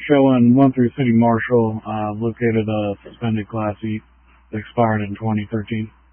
showing went through City Marshal, located a suspended Class E that expired in 2013.